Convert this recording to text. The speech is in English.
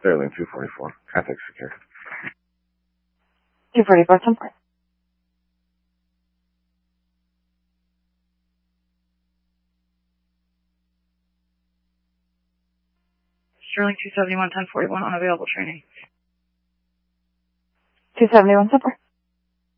Sterling 244. Traffic secure. 244, 10-4. Sterling 271, 1041, unavailable training. 271, 10-4.